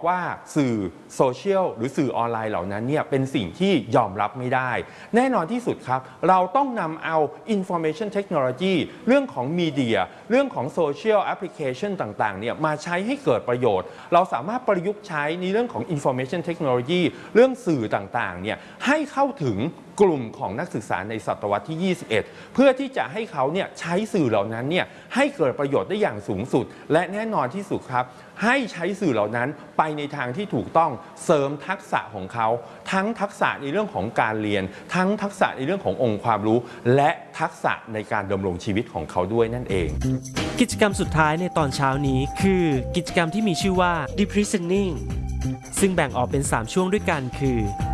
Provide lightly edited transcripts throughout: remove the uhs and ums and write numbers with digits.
ว่าสื่อโซเชียลหรือสื่อออนไลน์เหล่านั้นเนี่ยเป็นสิ่งที่ยอมรับไม่ได้แน่นอนที่สุดครับเราต้องนำเอา Information Technology เรื่องของมีเดียเรื่องของโซเชียลแอปพลิเคชันต่างๆเนี่ยมาใช้ให้เกิดประโยชน์เราสามารถประยุกต์ใช้ในเรื่องของ Information Technology เรื่องสื่อต่างๆเนี่ยให้เข้าถึงกลุ่มของนักศึกษาในศตวรรษที่ 21 เพื่อที่จะให้เขาเนี่ยใช้สื่อเหล่านั้นเนี่ยให้เกิดประโยชน์ได้อย่างสูงสุดและแน่นอนที่สุดครับให้ใช้สื่อเหล่านั้นไปในทางที่ถูกต้องเสริมทักษะของเขาทั้งทักษะในเรื่องของการเรียนทั้งทักษะในเรื่องขององค์ความรู้และทักษะในการดำรงชีวิตของเขาด้วยนั่นเองกิจกรรมสุดท้ายในตอนเช้านี้คือกิจกรรมที่มีชื่อว่า Deep Listening ซึ่งแบ่งออกเป็น3ช่วงด้วยกันคือ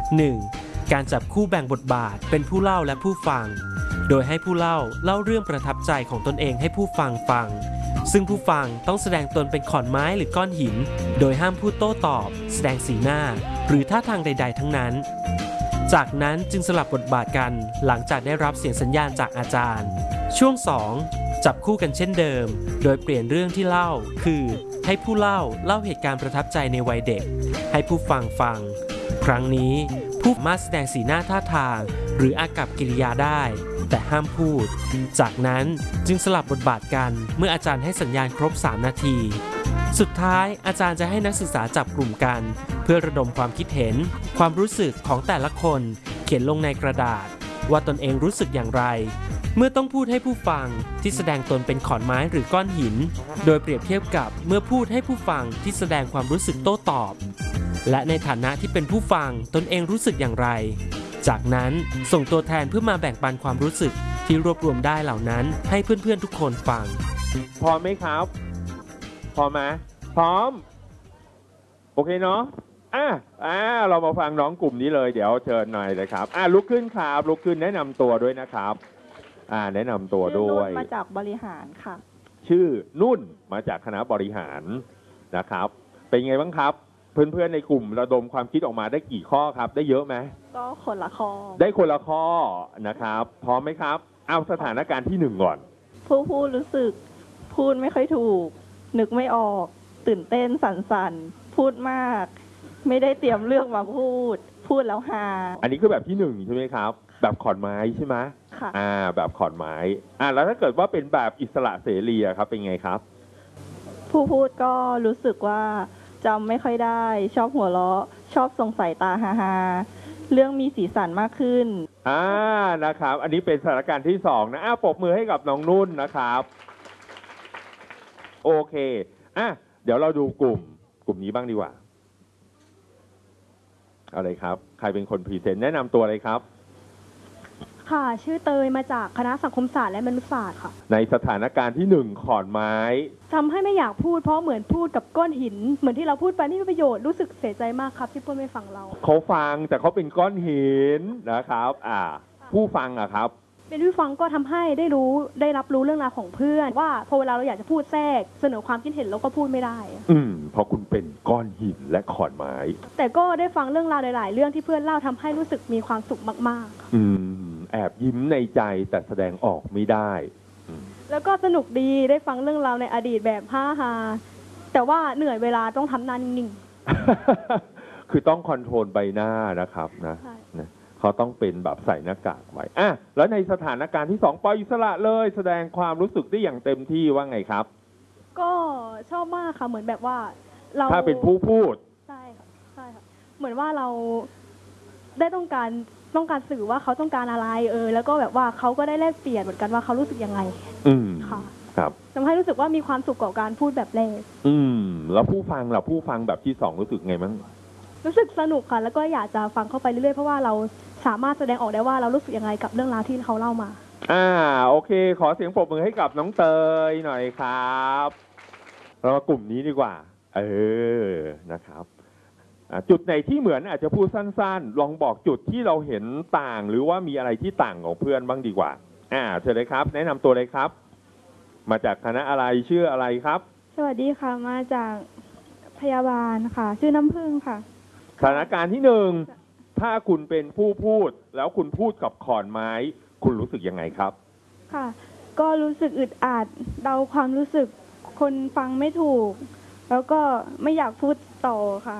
1. การจับคู่แบ่งบทบาทเป็นผู้เล่าและผู้ฟังโดยให้ผู้เล่าเรื่องประทับใจของตนเองให้ผู้ฟังฟังซึ่งผู้ฟังต้องแสดงตนเป็นขอนไม้หรือก้อนหินโดยห้ามพูดโต้ตอบแสดงสีหน้าหรือท่าทางใดๆทั้งนั้นจากนั้นจึงสลับบทบาทกันหลังจากได้รับเสียงสัญญาณจากอาจารย์ช่วง 2 จับคู่กันเช่นเดิมโดยเปลี่ยนเรื่องที่เล่าคือให้ผู้เล่าเหตุการณ์ประทับใจในวัยเด็กให้ผู้ฟังฟังครั้งนี้ผู้สามารถแสดงสีหน้าท่าทางหรืออากัปกิริยาได้แต่ห้ามพูดจากนั้นจึงสลับบทบาทกันเมื่ออาจารย์ให้สัญญาณครบ3นาทีสุดท้ายอาจารย์จะให้นักศึกษาจับกลุ่มกันเพื่อระดมความคิดเห็นความรู้สึกของแต่ละคนเขียนลงในกระดาษว่าตนเองรู้สึกอย่างไรเมื่อต้องพูดให้ผู้ฟังที่แสดงตนเป็นขอนไม้หรือก้อนหินโดยเปรียบเทียบกับเมื่อพูดให้ผู้ฟังที่แสดงความรู้สึกโต้ตอบและในฐานะที่เป็นผู้ฟังตนเองรู้สึกอย่างไรจากนั้นส่งตัวแทนเพื่อมาแบ่งปันความรู้สึกที่รวบรวมได้เหล่านั้นให้เพื่อนๆทุกคนฟังพร้อมไหมครับพร้อมไหมพร้อมโอเคเนาะเรามาฟังน้องกลุ่มนี้เลยเดี๋ยวเชิญหน่อยเลยครับลุกขึ้นครับลุกขึ้นแนะนำตัวด้วยนะครับแนะนำตัวด้วยมาจากบริหารค่ะชื่อนุ่นมาจากคณะบริหารนะครับเป็นไงบ้างครับเพื่อนๆในกลุ่มระดมความคิดออกมาได้กี่ข้อครับได้เยอะไหมก็คนละข้อได้คนละข้อนะครับพร้อมไหมครับเอาสถานการณ์ที่1ก่อนผู้พูดรู้สึกพูดไม่ค่อยถูกนึกไม่ออกตื่นเต้นสั่นๆพูดมากไม่ได้เตรียมเรื่องมาพูดแล้วฮาอันนี้คือแบบที่1ใช่ไหมครับแบบขอนไม้ใช่ไหมค่ะแบบขอนไม้แล้วถ้าเกิดว่าเป็นแบบอิสระเสรีครับเป็นไงครับผู้พูดก็รู้สึกว่าจำไม่ค่อยได้ชอบหัวเราะชอบส่งสายตาฮาเรื่องมีสีสันมากขึ้นนะครับอันนี้เป็นสถานการณ์ที่2นะปรบมือให้กับน้องนุ่นนะครับโอเคเดี๋ยวเราดูกลุ่มนี้บ้างดีกว่าอะไรครับใครเป็นคนพรีเซนต์แนะนำตัวเลยครับค่ะชื่อเตยมาจากคณะสังคมศาสตร์และมนุษยศาสตร์ค่ะในสถานการณ์ที่1ขอนไม้ทำให้ไม่อยากพูดเพราะเหมือนพูดกับก้อนหินเหมือนที่เราพูดไปไม่มีประโยชน์รู้สึกเสียใจมากครับที่เพื่อนไม่ฟังเราเขาฟังแต่เขาเป็นก้อนหินนะครับผู้ฟังครับเป็นผู้ฟังก็ทำให้ได้รับรู้เรื่องราวของเพื่อนว่าพอเวลาเราอยากจะพูดแทรกเสนอความคิดเห็นเราก็พูดไม่ได้เพราะคุณเป็นก้อนหินและขอนไม้แต่ก็ได้ฟังเรื่องราวหลายๆเรื่องที่เพื่อนเล่าทำให้รู้สึกมีความสุขมากๆแอบยิ้มในใจแต่แสดงออกไม่ได้แล้วก็สนุกดีได้ฟังเรื่องราวในอดีตแบบฮาๆแต่ว่าเหนื่อยเวลาต้องทำหน้านิ่งๆคือต้องคอนโทรลใบหน้านะครับนะเขาต้องเป็นแบบใส่หน้ากากไว้แล้วในสถานการณ์ที่2ปล่อยอิสระเลยแสดงความรู้สึกได้อย่างเต็มที่ว่าไงครับก็ชอบมากค่ะเหมือนแบบว่าเราถ้าเป็นผู้พูดใช่ค่ะเหมือนว่าเราได้ต้องการสื่อว่าเขาต้องการอะไรแล้วก็แบบว่าเขาก็ได้แลกเปลี่ยนเหมือนกันว่าเขารู้สึกยังไงค่ะครับทำให้รู้สึกว่ามีความสุขกับการพูดแบบแรกแล้วผู้ฟังแบบที่2รู้สึกไงมั้งรู้สึกสนุกค่ะแล้วก็อยากจะฟังเข้าไปเรื่อยๆเพราะว่าเราสามารถแสดงออกได้ว่าเรารู้สึกยังไงกับเรื่องราวที่เขาเล่ามาโอเคขอเสียงปรบมือให้กับน้องเตยหน่อยครับเรามากลุ่มนี้ดีกว่านะครับจุดไหนที่เหมือนอาจจะพูดสั้นๆลองบอกจุดที่เราเห็นต่างหรือว่ามีอะไรที่ต่างของเพื่อนบ้างดีกว่าเชิญเลยครับแนะนำตัวเลยครับมาจากคณะอะไรชื่ออะไรครับสวัสดีค่ะมาจากพยาบาลค่ะชื่อน้ำผึ้งค่ะสถานการณ์ที่1ถ้าคุณเป็นผู้พูดแล้วคุณพูดกับขอนไม้คุณรู้สึกยังไงครับค่ะก็รู้สึกอึดอัดเดาความรู้สึกคนฟังไม่ถูกแล้วก็ไม่อยากพูดต่อค่ะ